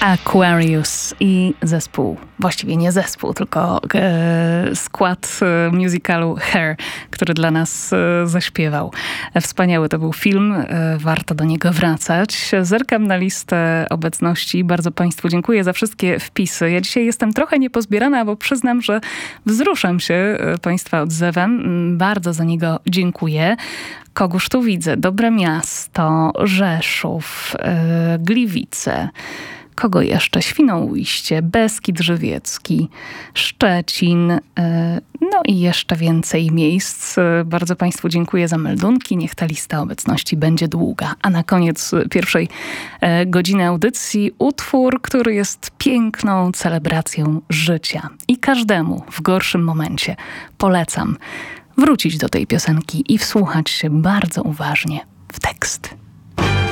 Aquarius i zespół, właściwie nie zespół, tylko skład musicalu Hair, który dla nas zaśpiewał. Wspaniały to był film, warto do niego wracać. Zerkam na listę obecności. Bardzo Państwu dziękuję za wszystkie wpisy. Ja dzisiaj jestem trochę niepozbierana, bo przyznam, że wzruszam się Państwa odzewem. Bardzo za niego dziękuję. Kogóż tu widzę? Dobre Miasto, Rzeszów, Gliwice. Kogo jeszcze? Świnoujście, Beskid Żywiecki, Szczecin, no i jeszcze więcej miejsc. Bardzo Państwu dziękuję za meldunki. Niech ta lista obecności będzie długa. A na koniec pierwszej godziny audycji utwór, który jest piękną celebracją życia. I każdemu w gorszym momencie polecam wrócić do tej piosenki i wsłuchać się bardzo uważnie w tekst.